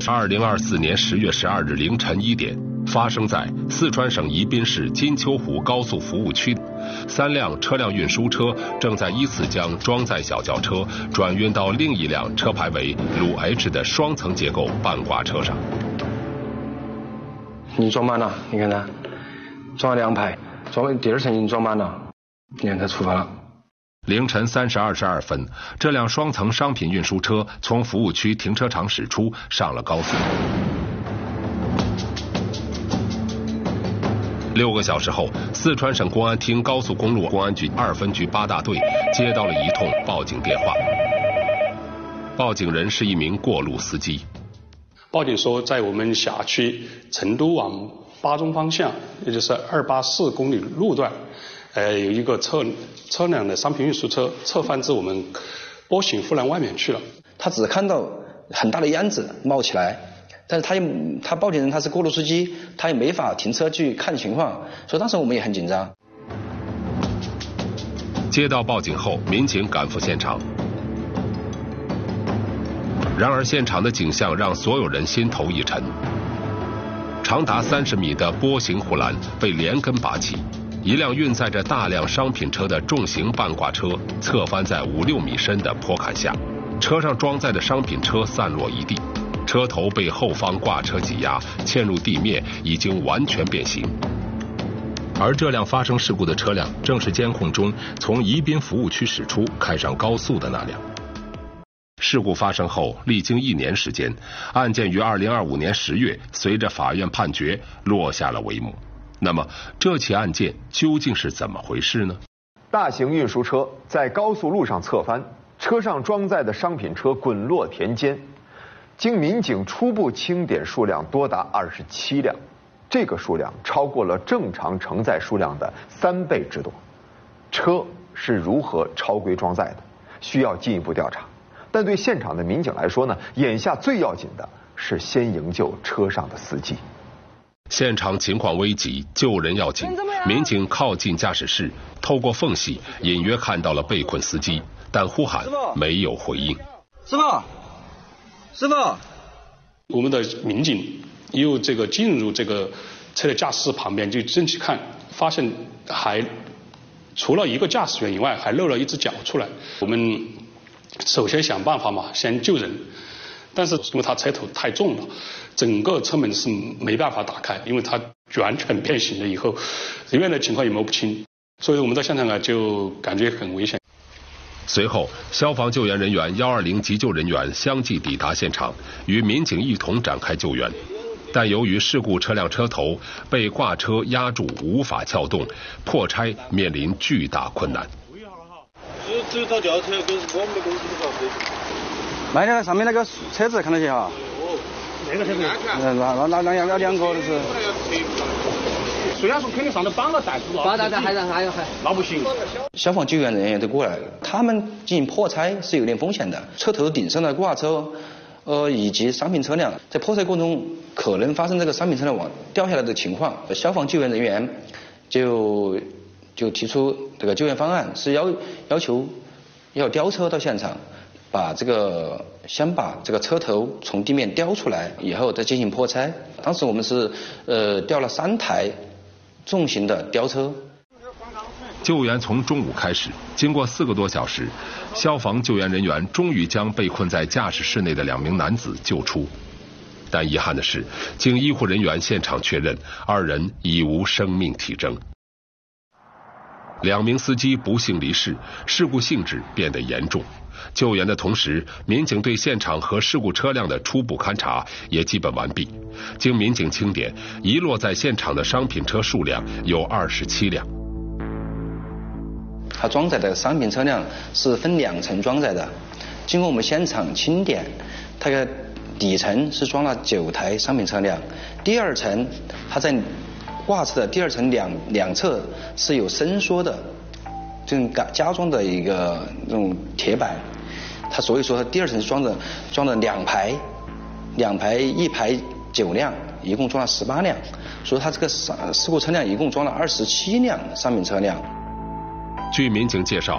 2024年10月12日凌晨1点，发生在四川省宜宾市金秋湖高速服务区，3辆车辆运输车正在依次将装载小轿车转运到另一辆车牌为鲁 H 的双层结构半挂车上。 你装满了，你看它，装了2排，装第2层已经装满了，你看它出发了。 凌晨3时22分，这辆双层商品运输车从服务区停车场驶出，上了高速。6个小时后，四川省公安厅高速公路公安局2分局8大队接到了一通报警电话。报警人是一名过路司机。 报警说，在我们辖区成都往巴中方向，也就是284公里路段，有一个车辆的商品运输车侧翻至我们波形护栏外面去了。 他只看到很大的烟子冒起来，但是他报警人他是过路司机，他也没法停车去看情况，所以当时我们也很紧张。 接到报警后，民警赶赴现场。然而现场的景象让所有人心头一沉，长达30米的波形护栏被连根拔起，一辆运载着大量商品车的重型半挂车侧翻在5、6米深的坡坎下，车上装载的商品车散落一地，车头被后方挂车挤压，嵌入地面，已经完全变形。而这辆发生事故的车辆正是监控中从宜宾服务区驶出开上高速的那辆。事故发生后，历经1年时间，案件于2025年10月随着法院判决落下了帷幕。那么这起案件究竟是怎么回事呢？ 大型运输车在高速路上侧翻，车上装载的商品车滚落田间，经民警初步清点数量多达27辆，这个数量超过了正常承载数量的3倍之多。车是如何超规装载的，需要进一步调查。但对现场的民警来说呢，眼下最要紧的是先营救车上的司机。 现场情况危急，救人要紧。民警靠近驾驶室，透过缝隙隐约看到了被困司机，但呼喊没有回应。 师傅， 我们的民警又进入这个车的驾驶室旁边，就正去看，发现还除了一个驾驶员以外，还露了一只脚出来。我们首先想办法嘛，先救人，但是因为他车头太重了，整个车门是没办法打开，因为它完全变形了以后，人员的情况也摸不清，所以我们到现场就感觉很危险。 随后，消防救援人员、120急救人员相继抵达现场，与民警一同展开救援。但由于事故车辆车头被挂车压住，无法撬动，破拆面临巨大困难。 只有找轿车跟我们的公司的搞。 买那个上面那个车子看得见哈。 哦，那个车子。 那两个都是。 虽然说肯定上头绑了，但是还那不行。 消防救援人员都过来了，他们进行破拆是有点风险的。车头顶上的挂车，以及商品车辆在破拆过程中可能发生这个商品车辆往掉下来的情况，消防救援人员就提出这个救援方案，是要求要吊车到现场，先把这个车头从地面吊出来，以后再进行破拆。当时我们是吊了3台重型的吊车。 救援从中午开始，经过4个多小时，消防救援人员终于将被困在驾驶室内的2名男子救出。但遗憾的是，经医护人员现场确认，2人已无生命体征。2名司机不幸离世，事故性质变得严重。救援的同时，民警对现场和事故车辆的初步勘查也基本完毕。经民警清点，遗落在现场的商品车数量有27辆。 它装载的商品车辆是分2层装载的，经过我们现场清点，它的底层是装了9台商品车辆，第2层它在挂车的第2层两侧是有伸缩的这种加装的一个这种铁板，它所以说它第2层是装了2排，1排9辆，一共装了18辆，所以它这个事故车辆一共装了27辆商品车辆。 据民警介绍，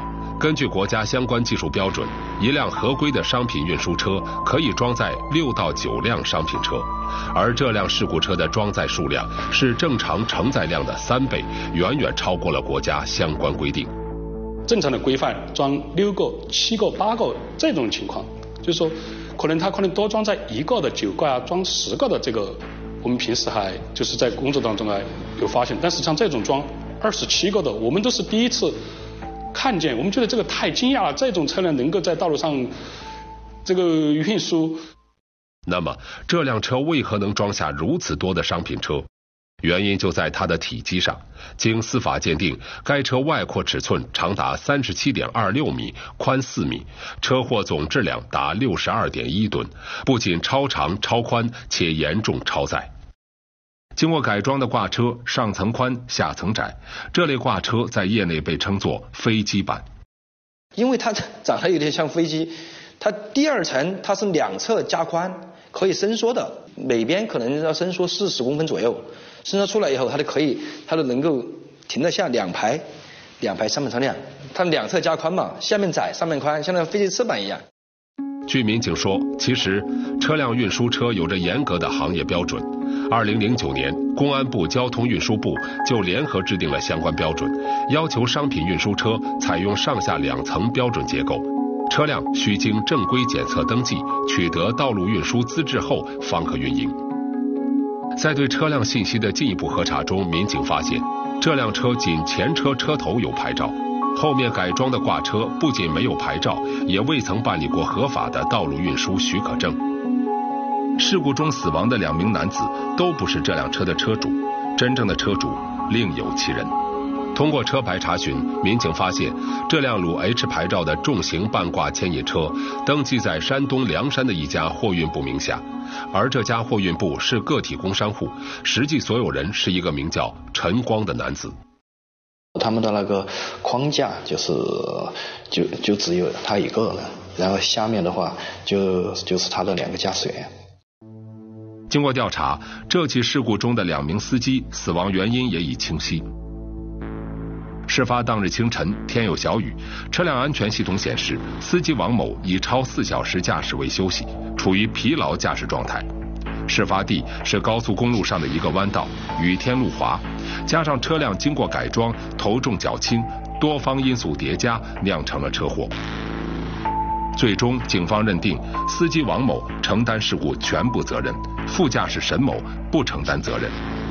根据国家相关技术标准，一辆合规的商品运输车可以装载6到9辆商品车，而这辆事故车的装载数量是正常承载量的3倍，远远超过了国家相关规定。 正常的规范装6个、7个、8个这种情况，就是说可能多装载1个的酒罐啊，装10个的这个，我们平时还就是在工作当中有发现，但是像这种装27个的，我们都是第一次看见，我们觉得这个太惊讶了，这种车辆能够在道路上这个运输。 那么这辆车为何能装下如此多的商品车？原因就在它的体积上。经司法鉴定，该车外扩尺寸长达37.26米，宽4米，车货总质量达62.1吨，不仅超长超宽，且严重超载。经过改装的挂车上层宽下层窄，这类挂车在业内被称作飞机版。 因为它长得有点像飞机，它第2层它是2侧加宽，可以伸缩的，每边可能要伸缩40公分左右，伸缩出来以后它都能够停得下2排商品车辆，它2侧加宽嘛，下面窄上面宽，像那飞机翅膀一样。 据民警说，其实车辆运输车有着严格的行业标准。2009年，公安部交通运输部就联合制定了相关标准，要求商品运输车采用上下2层标准结构，车辆需经正规检测登记，取得道路运输资质后方可运营。在对车辆信息的进一步核查中，民警发现，这辆车仅前车车头有牌照，后面改装的挂车不仅没有牌照，也未曾办理过合法的道路运输许可证。事故中死亡的2名男子都不是这辆车的车主，真正的车主另有其人。通过车牌查询，民警发现这辆鲁 H 牌照的重型半挂牵引车登记在山东凉山的一家货运部名下，而这家货运部是个体工商户，实际所有人是一个名叫陈光的男子。 他们的那个框架就只有他一个人，然后下面的话就是他的2个驾驶员。 经过调查，这起事故中的2名司机死亡原因也已清晰。事发当日清晨，天有小雨，车辆安全系统显示，司机王某以超4小时驾驶为休息，处于疲劳驾驶状态。事发地是高速公路上的一个弯道，雨天路滑，加上车辆经过改装，头重脚轻，多方因素叠加，酿成了车祸。最终，警方认定司机王某承担事故全部责任，副驾驶沈某不承担责任。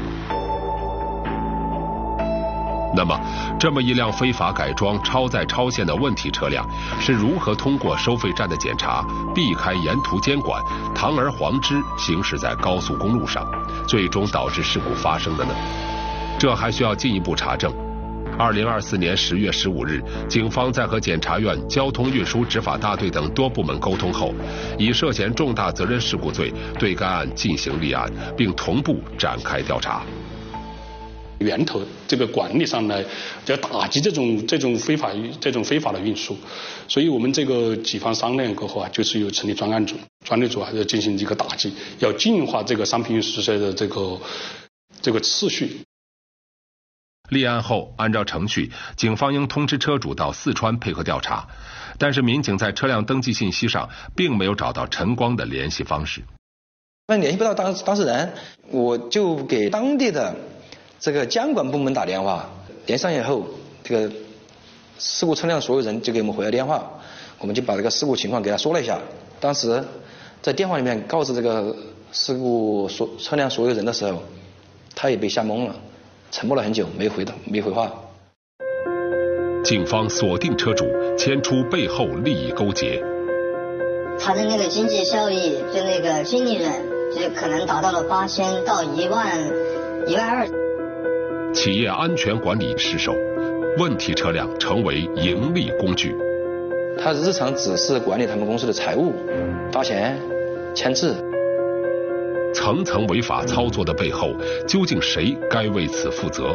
那么，这么一辆非法改装、超载超限的问题车辆，是如何通过收费站的检查，避开沿途监管，堂而皇之行驶在高速公路上，最终导致事故发生的呢？这还需要进一步查证。2024年10月15日，警方在和检察院、交通运输执法大队等多部门沟通后，以涉嫌重大责任事故罪对该案进行立案，并同步展开调查。 源头这个管理上来要打击这种非法的运输，所以我们这个几方商量过后啊，就是有成立专案组，专案组啊要进行一个打击，要净化这个商品运输车的这个次序。 立案后，按照程序，警方应通知车主到四川配合调查，但是民警在车辆登记信息上并没有找到陈光的联系方式。 联系不到当事人，我就给当地的这个监管部门打电话，连上以后，这个事故车辆所有人就给我们回了电话，我们就把这个事故情况给他说了一下。当时在电话里面告知这个事故车辆所有人的时候，他也被吓懵了，沉默了很久，没回话。 警方锁定车主，牵出背后利益勾结。 他的那个经济效益，就那个经理人，就可能达到了8000到12000。 企业安全管理失守，问题车辆成为盈利工具。 他日常只是管理他们公司的财务、发钱、签字。 层层违法操作的背后，究竟谁该为此负责？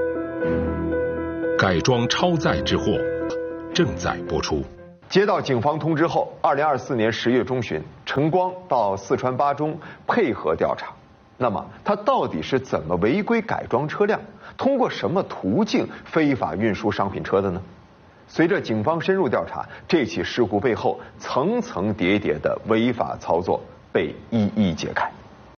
改装超载之祸正在播出。 接到警方通知后，2024年10月中旬，陈光到四川巴中配合调查。那么他到底是怎么违规改装车辆，通过什么途径非法运输商品车的呢？ 随着警方深入调查，这起事故背后层层叠叠的违法操作被一一解开。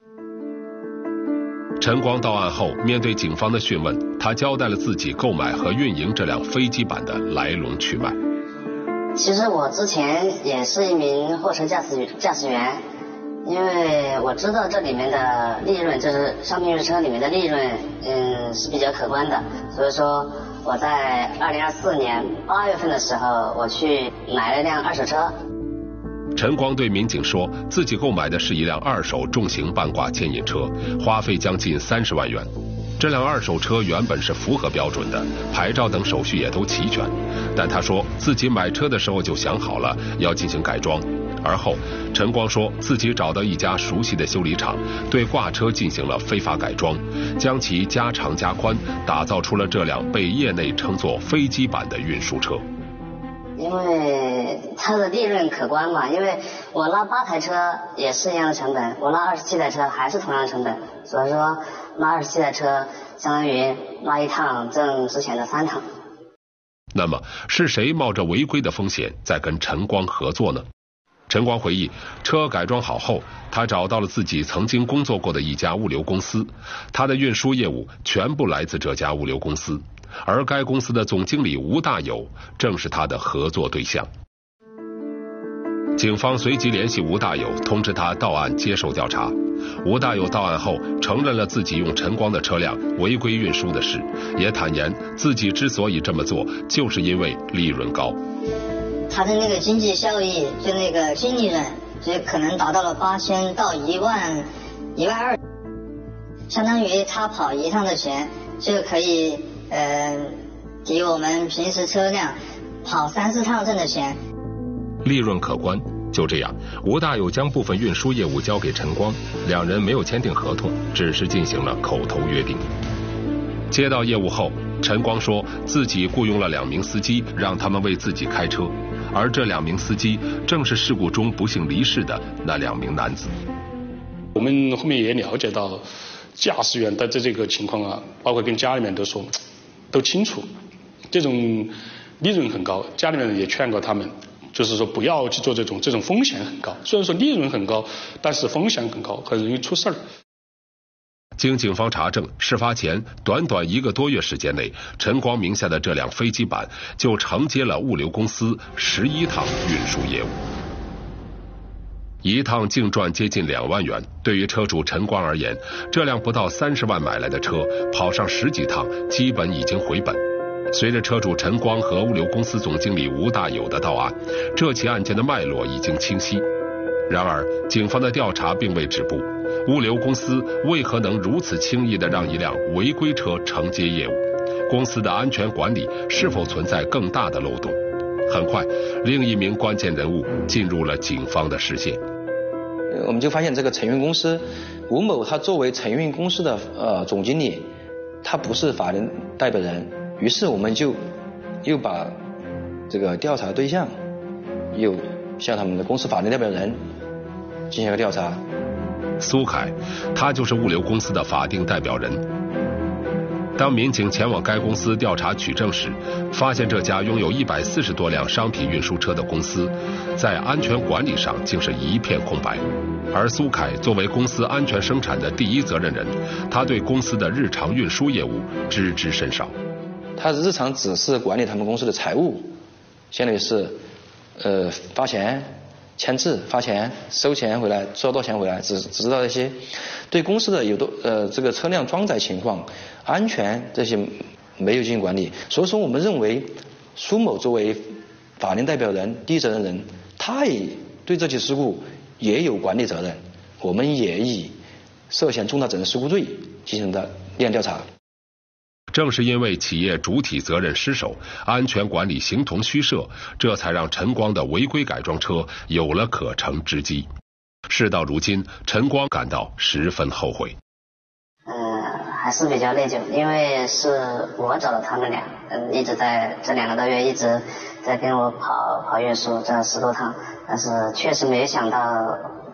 陈光到案后，面对警方的讯问，他交代了自己购买和运营这辆飞机版的来龙去脉。 其实我之前也是一名货车驾驶员，因为我知道这里面的利润，就是商品运输车里面的利润，是比较可观的，所以说我在2024年8月份的时候，我去买了一辆二手车。 陈光对民警说，自己购买的是一辆二手重型半挂牵引车，花费将近30万元。这辆二手车原本是符合标准的，牌照等手续也都齐全，但他说自己买车的时候就想好了要进行改装。而后，陈光说自己找到一家熟悉的修理厂，对挂车进行了非法改装，将其加长加宽，打造出了这辆被业内称作飞机版的运输车。 因为它的利润可观嘛，因为我拉8台车也是一样的成本，我拉27台车还是同样的成本，所以说拉27台车相当于拉一趟挣之前的3趟。 那么是谁冒着违规的风险在跟陈光合作呢？陈光回忆，车改装好后，他找到了自己曾经工作过的一家物流公司，他的运输业务全部来自这家物流公司，而该公司的总经理吴大友正是他的合作对象。警方随即联系吴大友，通知他到案接受调查。吴大友到案后承认了自己用陈光的车辆违规运输的事，也坦言自己之所以这么做，就是因为利润高。 他的那个经济效益，就那个净利润，就可能达到了8000到1万12000，相当于他跑一趟的钱就可以抵我们平时车辆跑3、4趟挣的钱。 利润可观。就这样，吴大友将部分运输业务交给陈光，两人没有签订合同，只是进行了口头约定。接到业务后，陈光说自己雇佣了2名司机，让他们为自己开车，而这2名司机正是事故中不幸离世的那2名男子。 我们后面也了解到，驾驶员的这个情况啊，包括跟家里面都说，都清楚，这种利润很高，家里面也劝过他们，就是说不要去做这种风险很高。虽然说利润很高，但是风险很高，很容易出事儿。 经警方查证，事发前短短1个多月时间内，陈光名下的这辆飞机版就承接了物流公司11趟运输业务，一趟净赚接近2万元。对于车主陈光而言，这辆不到30万买来的车，跑上10几趟，基本已经回本。随着车主陈光和物流公司总经理吴大友的到案，这起案件的脉络已经清晰。然而，警方的调查并未止步。物流公司为何能如此轻易地让一辆违规车承接业务？公司的安全管理是否存在更大的漏洞？很快，另一名关键人物进入了警方的视线。 我们就发现这个承运公司吴某，他作为承运公司的总经理，他不是法人代表人。于是我们就又把这个调查对象又向他们的公司法人代表人进行了调查。 苏凯，他就是物流公司的法定代表人。当民警前往该公司调查取证时，发现这家拥有140多辆商品运输车的公司，在安全管理上竟是一片空白。而苏凯作为公司安全生产的第一责任人，他对公司的日常运输业务知之甚少。 他日常只是管理他们公司的财务，相当于是发钱、签字、发钱、收钱回来、收多少钱回来，只知道这些，对公司的这个车辆装载情况、安全这些没有进行管理。所以说，我们认为苏某作为法定代表人、第一责任人，他也对这起事故也有管理责任。我们也以涉嫌重大责任事故罪进行的立案调查。 正是因为企业主体责任失守，安全管理形同虚设，这才让陈光的违规改装车有了可乘之机。事到如今，陈光感到十分后悔。 还是比较内疚，因为是我找了他们俩，一直在这2个多月一直在跟我跑运输，这10多趟，但是确实没想到